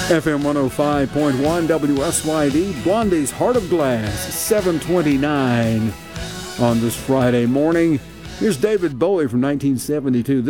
FM 105.1 WSYD, Blondie's Heart of Glass, 7:29 on this Friday morning. Here's David Bowie from 1972.